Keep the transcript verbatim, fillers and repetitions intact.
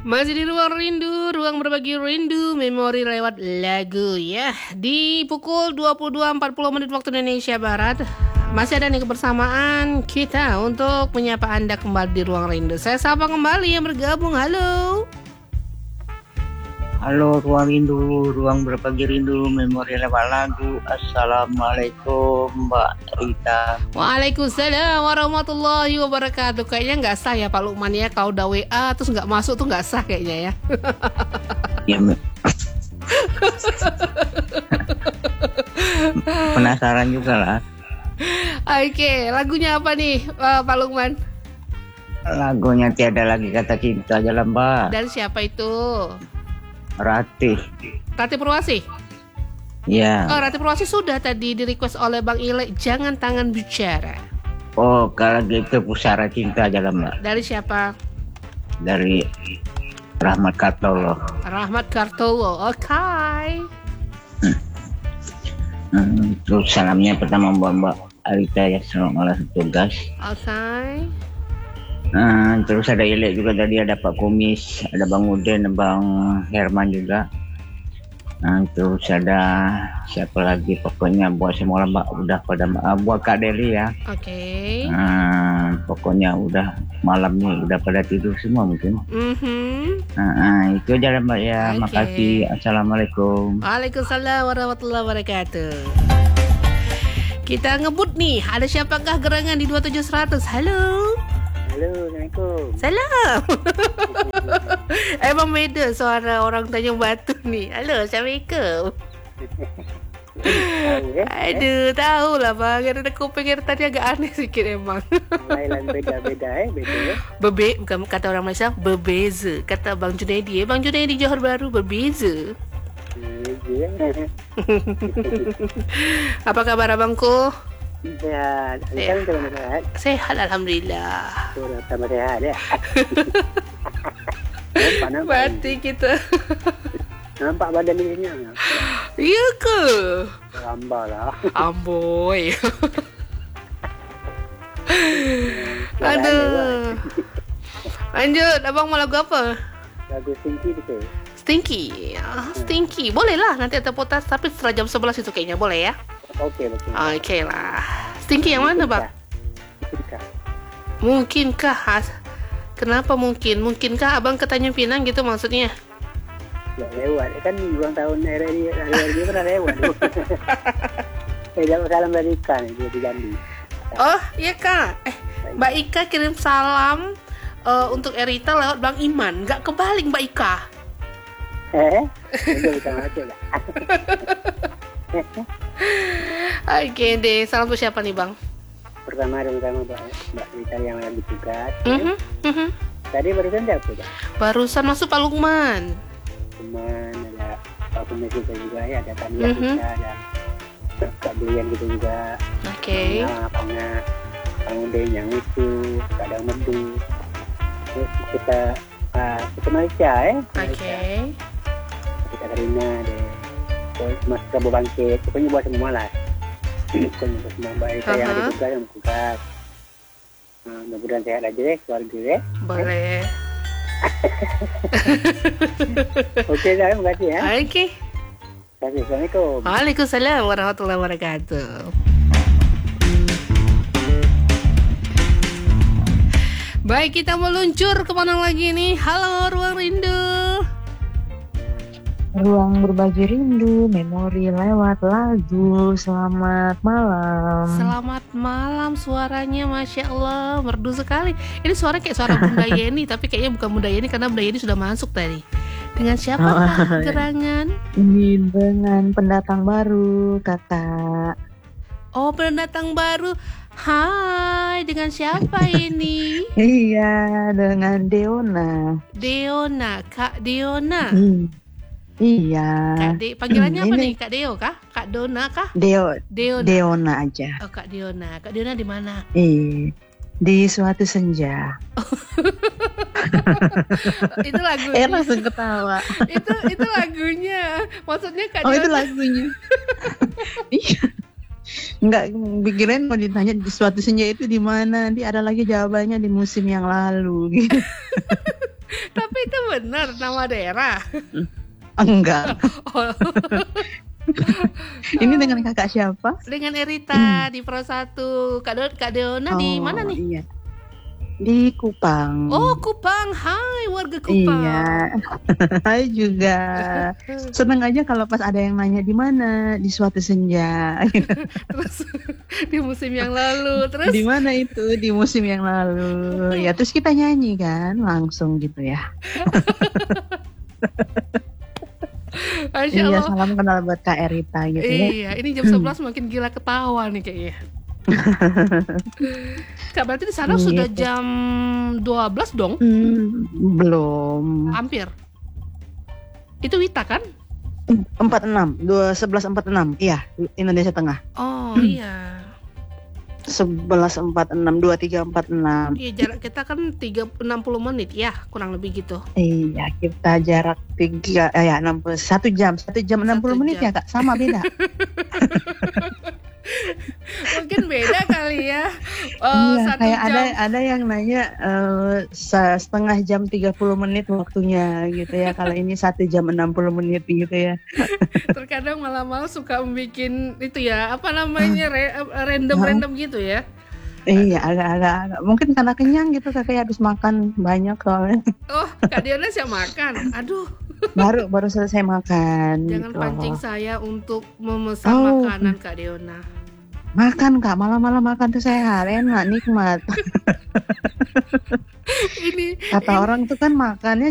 Masih di ruang rindu, ruang berbagi rindu, memori lewat lagu ya. Di pukul dua puluh dua empat puluh menit waktu Indonesia Barat. Masih ada nih kebersamaan kita untuk menyapa Anda kembali di ruang rindu. Saya sapa kembali yang bergabung. Halo. Halo, ruang rindu, ruang berbagi rindu, memori lewat lagu. Assalamualaikum Mbak Rita. Waalaikumsalam warahmatullahi wabarakatuh. Kayaknya nggak sah ya Pak Lukman ya. Kalau udah W A terus nggak masuk tuh nggak sah kayaknya ya. Ya, penasaran juga lah. Oke, lagunya apa nih uh, Pak Lukman? Lagunya Tiada Lagi Kata Cinta Jalan Mbak. Dari siapa itu? Ratih. Ratih Purwasi? Ya. Oh, Ratih Purwasi sudah tadi di request oleh Bang Ile. Jangan Tangan Bicara. Oh, kalau gitu Pusara Cinta Jalan Mbak. Dari siapa? Dari Rahmat Kartolo. Rahmat Kartolo. Oke. Okay. Hmm. Hmm, terus salamnya pertama buat Mbak Arita ya, selamat malam tugas. Oke. Okay. Nah, terus ada Ile juga tadi, ada Pak Kumis, ada Bang Uden, Bang Herman juga. Nah, terus ada siapa lagi, pokoknya buat semua Mbak udah pada uh, buat Kak Deli ya. Oke. Okay. Nah, pokoknya udah malam nih udah pada tidur semua mungkin. Mm-hmm. Nah, nah, itu aja Mbak ya. Okay. Makasih. Assalamualaikum. Waalaikumsalam warahmatullahi wabarakatuh. Kita ngebut nih. Ada siapakah gerangan di dua tujuh seratus? Halo. Halo, Assalamualaikum. Salam. Emang beda suara orang Tanjung Batu nih. Halo, Assalamualaikum. Aduh, tahu lah bang. Ada kuping tadi agak aneh sedikit emang. Lain beda-beda eh, beda ya. Bebe, bukan kata orang Malaysia, berbeza. Kata Bang Junaidi, eh, Bang Junaidi Johor Bahru berbeza. Beza. Apa kabar abangku? Sehat. Sehat. Sehat. Sehat alhamdulillah. Sudah tambah sehat ya. Berarti kita nampak badan ini nya. Iya ke? Lamba lah. Amboy. Aduh. Lanjut, abang mau lagu apa? Lagu Stinky itu. Stinky. Ah, Stinky. Boleh lah nanti ada potas, tapi setelah jam sebelas itu kayaknya boleh ya. Oke, betul. Oke lah. Stinky yang mana, Bang? Mungkinkah? Has? Kenapa mungkin? Mungkinkah abang ke Tanjung Pinang gitu maksudnya? Ya lewat. Kan ulang tahun hari ini, hari ini pernah lewat. Eh, jangan salam dari Ika nih, dia di Jambi. Oh, iya Kak. Eh, Mbak Ika kirim salam uh, untuk Erita lewat Bang Iman. Nggak kebalik Mbak Ika. Eh? Itu bisa masuk lah. Oke deh, salam untuk siapa nih Bang? Pertama dan utama Mbak, Mbak Rita yang lagi tugas. Mm-hmm, mm-hmm. Tadi barusan siapa Mbak? Barusan masuk Pak Lukman. Teman, ada Pak Kumis juga, juga ya, ada Tania mm-hmm. juga, ada Kak Brian gitu juga. Oke. Okay. Nah, Panga, Pang Ude yang itu, kadang Medu. Terus kita, uh, kita Malaysia ya. Oke. Okay. Kita Karina deh. Mas Prabu Bangkit, pokoknya buat semua lah. Pokoknya buat semua Mbak Rita uh-huh. yang ada tugas, yang tugas. Nah, mudah-mudahan sehat aja deh, keluarga deh. Boleh. Oke, terima kasih ya. Oke. Okay. Terima kasih, Assalamualaikum. Waalaikumsalam warahmatullahi wabarakatuh. Baik, kita meluncur kemana lagi nih? Halo, Ruang Rindu. Ruang berbagi rindu, memori lewat lagu. Selamat malam. Selamat malam, suaranya Masya Allah, merdu sekali. Ini suara kayak suara Bunda Yeni, tapi kayaknya bukan Bunda Yeni karena Bunda Yeni sudah masuk tadi. Dengan siapa oh, gerangan? Ini dengan pendatang baru, kakak. Oh, pendatang baru. Hai, dengan siapa ini? Iya, dengan Deona. Deona, Kak Deona. Hmm. Iya. Kak De, panggilannya hmm, apa ini... nih? Kak Deo kah? Kak Dona kah? Deo. Deona. Deona aja. Oh, Kak Deona. Kak Deona di mana? Iya. Di suatu senja. Itu lagunya. Eh langsung ketawa. itu itu lagunya. Maksudnya Kak Oh, Deona. itu lagunya. Iya. Enggak, pikirin mau ditanya di suatu senja itu di mana? Nanti ada lagi jawabannya di musim yang lalu gitu. Tapi itu benar nama daerah. Enggak. Oh, Ini dengan kakak siapa? dengan Erita di Pro satu. Kak, Do- Kak Deona di mana nih? Iya. Di Kupang. Oh, Kupang. Hai warga Kupang. Iya. Hai juga. Seneng aja kalau pas ada yang nanya di mana, di suatu senja. Terus di musim yang lalu, terus Di mana itu? Di musim yang lalu. Ya terus kita nyanyi kan, langsung gitu ya. Masya Iya, Allah. salam kenal buat Kak Erita gitu ya. Iya, ini jam sebelas makin gila ketawa nih kayaknya. Kak, berarti di sana Gitu. sudah jam dua belas dong? Hmm, belum. Hampir. Itu Wita kan? empat puluh enam, dua sebelas empat puluh enam. Iya, Indonesia Tengah. Oh iya. sebelas empat puluh enam, dua tiga empat enam. Iya, jarak kita kan tiga enam puluh menit ya, kurang lebih gitu. Iya, kita jarak tiga eh, ya enam puluh satu jam, satu jam enam puluh Satu menit jam. ya Kak, sama beda. Mungkin beda kali ya. Oh, Iya, satu kayak jam. ada ada yang nanya eh, se- setengah jam tiga puluh menit waktunya gitu ya. Kalau ini satu jam enam puluh menit gitu ya. Terkadang malam-malam suka bikin itu ya, apa namanya, re- random-random gitu ya. Iya, agak-agak agak. Mungkin karena kenyang gitu kakak habis makan banyak soalnya. Oh, Kak Diana siap makan. Aduh, Baru baru selesai makan. jangan gitu. pancing saya untuk memesan Oh. makanan Kak Diana. Makan Kak, malam-malam makan tuh sehat, enak, nikmat. Ini Kata orang tuh kan makannya